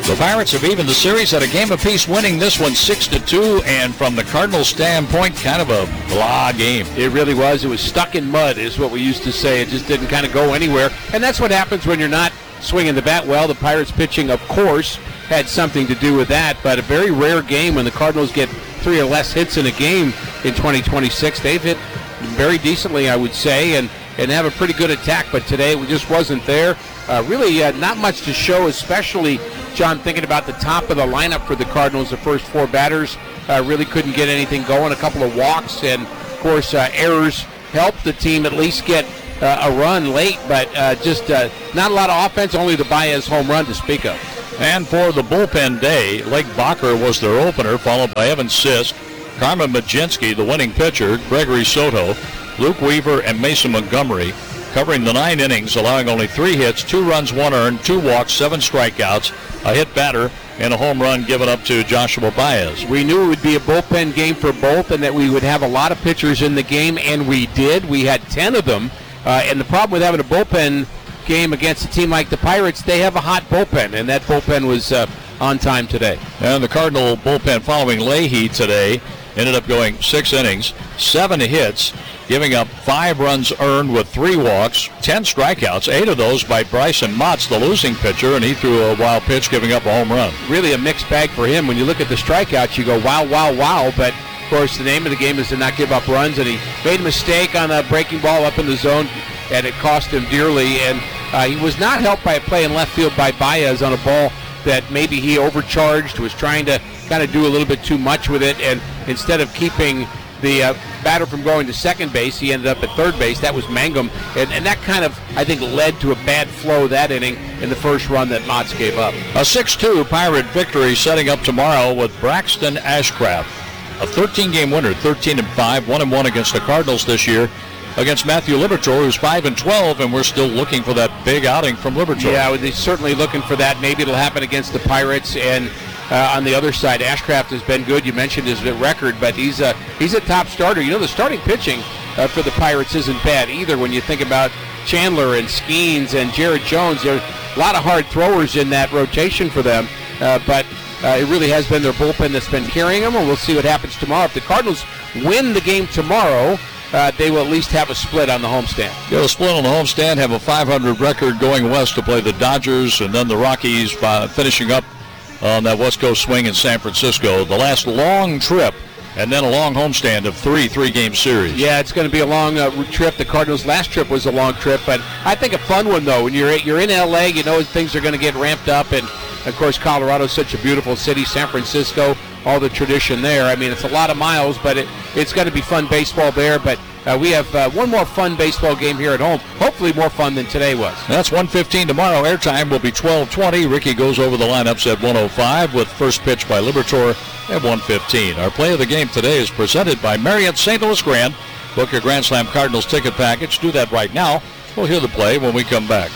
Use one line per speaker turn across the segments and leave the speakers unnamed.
The Pirates have evened the series at a game apiece, winning this one 6-2, and from the Cardinals' standpoint, kind of a blah game.
It really was. It was stuck in mud, is what we used to say. It just didn't kind of go anywhere, and that's what happens when you're not swinging the bat well. The Pirates pitching, of course, had something to do with that, but a very rare game when the Cardinals get 3 or less hits in a game in 2026. They've hit very decently, I would say, and have a pretty good attack, but today it just wasn't there. Really not much to show, especially, John, thinking about the top of the lineup for the Cardinals. The first 4 batters really couldn't get anything going. A couple of walks and, of course, errors helped the team at least get a run late, but just not a lot of offense, only the Baez home run to speak of.
And for the bullpen day, Lake Bacher was their opener, followed by Evan Sisk, Carmen Mlodzinski, the winning pitcher, Gregory Soto, Luke Weaver, and Mason Montgomery, covering the 9 innings, allowing only 3 hits, 2 runs, 1 earned, 2 walks, 7 strikeouts, a hit batter, and a home run given up to Joshua Baez.
We knew it would be a bullpen game for both and that we would have a lot of pitchers in the game, and we did. We had 10 of them, and the problem with having a bullpen game against a team like the Pirates, they have a hot bullpen, and that bullpen was on time today.
And the Cardinal bullpen following Leahy today ended up going 6 innings, 7 hits, giving up 5 runs earned with 3 walks, 10 strikeouts, 8 of those by Bryson Motts, the losing pitcher, and he threw a wild pitch, giving up a home run.
Really a mixed bag for him. When you look at the strikeouts, you go, wow, wow, wow, but of course the name of the game is to not give up runs, and he made a mistake on a breaking ball up in the zone, and it cost him dearly, and he was not helped by a play in left field by Baez on a ball that maybe he overcharged, was trying to kind of do a little bit too much with it, and instead of keeping the batter from going to second base, he ended up at third base. That was Mangum, and that kind of, I think, led to a bad flow that inning in the first run that Motts gave up.
A 6-2 Pirate victory setting up tomorrow with Braxton Ashcraft, a 13-game winner, 13-5, 1-1 against the Cardinals this year, against Matthew Liberatore, who's 5-12, and we're still looking for that big outing from Liberatore.
Yeah, they're certainly looking for that. Maybe it'll happen against the Pirates. And on the other side, Ashcraft has been good. You mentioned his record, but he's a top starter. You know, the starting pitching for the Pirates isn't bad either. When you think about Chandler and Skeens and Jared Jones, there are a lot of hard throwers in that rotation for them. But it really has been their bullpen that's been carrying them, and we'll see what happens tomorrow. If the Cardinals win the game tomorrow, they will at least have a split on the homestand.
Get a split on the homestand, have a 500 record going west to play the Dodgers, and then the Rockies finishing up on that West Coast swing in San Francisco. The last long trip, and then a long homestand of 3 3-game series.
Yeah, it's going to be a long trip. The Cardinals' last trip was a long trip, but I think a fun one, though. When you're in L.A., you know things are going to get ramped up, and, of course, Colorado's such a beautiful city. San Francisco, all the tradition there. I mean, it's a lot of miles, but it's going to be fun baseball there. But we have one more fun baseball game here at home. Hopefully more fun than today was.
That's 1:15 tomorrow. Airtime will be 12:20. Ricky goes over the lineups at 1:05 with first pitch by Liberatore at 1:15. Our play of the game today is presented by Marriott St. Louis Grand. Book your Grand Slam Cardinals ticket package. Do that right now. We'll hear the play when we come back.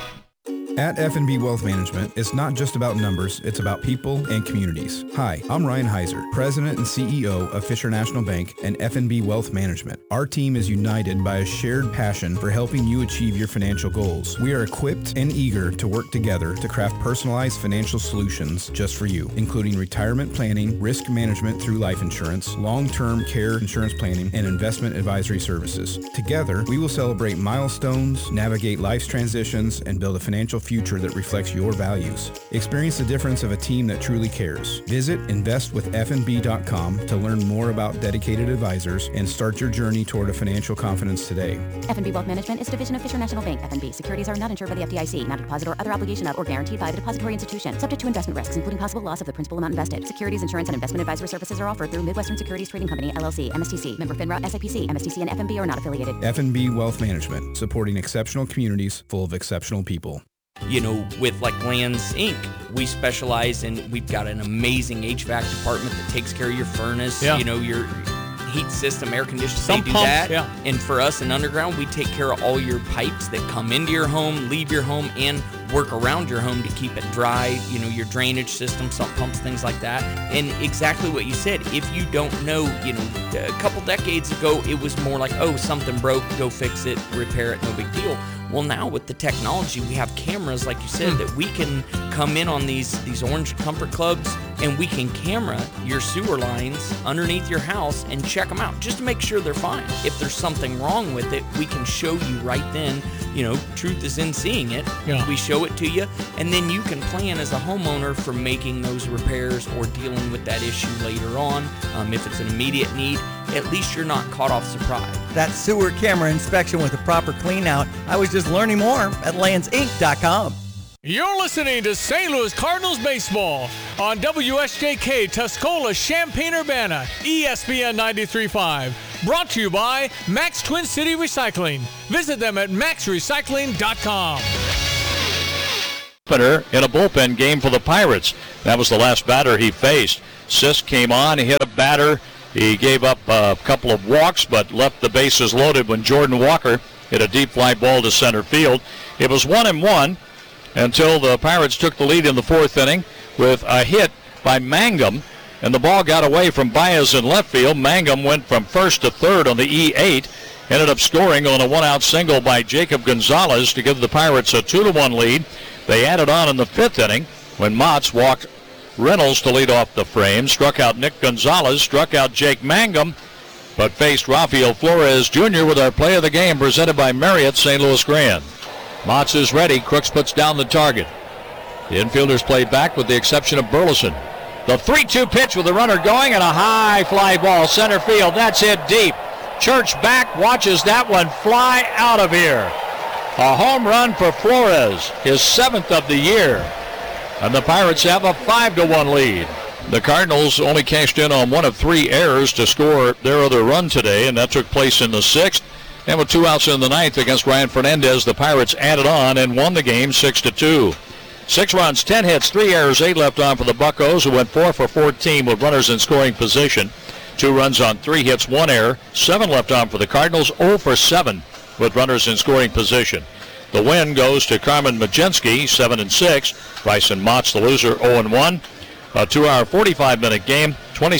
At F&B Wealth Management, it's not just about numbers, it's about people and communities. Hi, I'm Ryan Heiser, President and CEO of Fisher National Bank and F&B Wealth Management. Our team is united by a shared passion for helping you achieve your financial goals. We are equipped and eager to work together to craft personalized financial solutions just for you, including retirement planning, risk management through life insurance, long-term care insurance planning, and investment advisory services. Together, we will celebrate milestones, navigate life's transitions, and build a financial future that reflects your values. Experience the difference of a team that truly cares. Visit investwithfnb.com to learn more about dedicated advisors and start your journey toward a financial confidence today.
F&B Wealth Management is a division of Fisher National Bank. F&B securities are not insured by the FDIC, not a deposit or other obligation of or guaranteed by the depository institution. Subject to investment risks, including possible loss of the principal amount invested. Securities, insurance, and investment advisory services are offered through Midwestern Securities Trading Company, LLC, MSTC. Member FINRA, SIPC. MSTC and F&B are not affiliated.
F&B Wealth Management, supporting exceptional communities full of exceptional people.
You know, with like Lands Inc., we specialize in, we've got an amazing HVAC department that takes care of your furnace, you know, your heat system, air conditioning, they do that. Yeah. And for us in Underground, we take care of all your pipes that come into your home, leave your home, and work around your home to keep it dry, you know, your drainage system, sump pumps, things like that. And exactly what you said, if you don't know, you know, a couple decades ago, it was more like, oh, something broke, go fix it, repair it, no big deal. Well, now with the technology, we have cameras, like you said, that we can come in on these orange comfort clubs, and we can camera your sewer lines underneath your house and check them out just to make sure they're fine. If there's something wrong with it, we can show you right then. Truth is in seeing it. Yeah. We show it to you, and then you can plan as a homeowner for making those repairs or dealing with that issue later on. If it's an immediate need, at least you're not caught off surprise.
That sewer camera inspection with a proper clean out. I was just learning more at landsinc.com.
You're listening to St. Louis Cardinals baseball on WSJK Tuscola, Champaign-Urbana, ESPN 93.5. Brought to you by Max Twin City Recycling. Visit them at maxrecycling.com.
In a bullpen game for the Pirates. That was the last batter he faced. Sisk came on, he hit a batter. He gave up a couple of walks, but left the bases loaded when Jordan Walker hit a deep fly ball to center field. It was 1-1 until the Pirates took the lead in the fourth inning with a hit by Mangum, and the ball got away from Baez in left field. Mangum went from first to third on the E8, ended up scoring on a one-out single by Jacob Gonzalez to give the Pirates a 2-1 lead. They added on in the fifth inning when Motts walked Reynolds to lead off the frame, struck out Nick Gonzalez, struck out Jake Mangum, but faced Rafael Flores Jr. with our play of the game presented by Marriott St. Louis Grand. Motts is ready. Crooks puts down the target. The infielders play back with the exception of Burleson. The 3-2 pitch with the runner going and a high fly ball center field. That's hit deep. Church back watches that one fly out of here. A home run for Flores, his 7th of the year. And the Pirates have a 5-1 lead. The Cardinals only cashed in on one of 3 errors to score their other run today, and that took place in the 6th. And with 2 outs in the 9th against Ryan Fernandez, the Pirates added on and won the game 6-2. 6 runs, 10 hits, 3 errors, 8 left on for the Buccos, who went 4 for 14 with runners in scoring position. 2 runs on 3 hits, 1 error, 7 left on for the Cardinals, 0 for 7 with runners in scoring position. The win goes to Carmen Mlodzinski, 7-6. Bryson Motts, the loser, 0-1. A 2-hour, 45-minute game,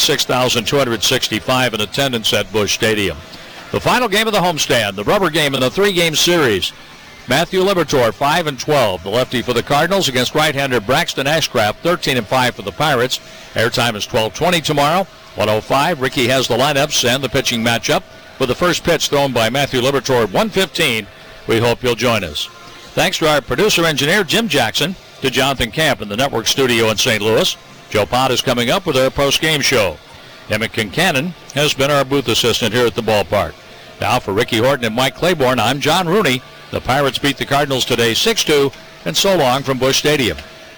26,265 in attendance at Busch Stadium. The final game of the homestand, the rubber game in the 3-game series. Matthew Liberatore, 5-12, the lefty for the Cardinals against right-hander Braxton Ashcraft, 13-5 for the Pirates. Airtime is 12:20 tomorrow. 1:05. Ricky has the lineups and the pitching matchup with the first pitch thrown by Matthew Liberatore at 1:15. We hope you'll join us. Thanks to our producer-engineer, Jim Jackson, to Jonathan Camp in the network studio in St. Louis. Joe Pott is coming up with our post-game show. Emmett Kincannon has been our booth assistant here at the ballpark. Now for Ricky Horton and Mike Claiborne, I'm John Rooney. The Pirates beat the Cardinals today 6-2, and so long from Busch Stadium.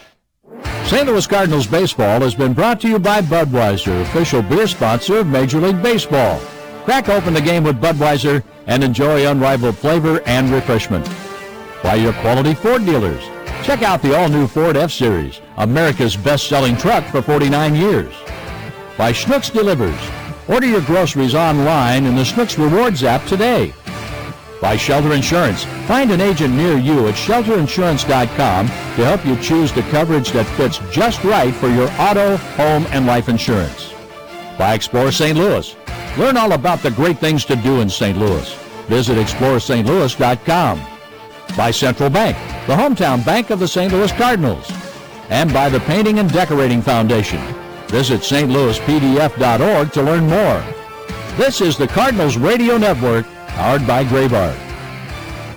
St. Louis Cardinals baseball has been brought to you by Budweiser, official beer sponsor of Major League Baseball. Crack open the game with Budweiser and enjoy unrivaled flavor and refreshment. By your quality Ford dealers. Check out the all-new Ford F-Series, America's best-selling truck for 49 years. By Schnucks Delivers. Order your groceries online in the Schnucks Rewards app today. By Shelter Insurance. Find an agent near you at shelterinsurance.com to help you choose the coverage that fits just right for your auto, home, and life insurance. By Explore St. Louis. Learn all about the great things to do in St. Louis. Visit explorestlouis.com. By Central Bank, the hometown bank of the St. Louis Cardinals. And by the Painting and Decorating Foundation. Visit stlouispdf.org to learn more. This is the Cardinals Radio Network, powered by Graybar.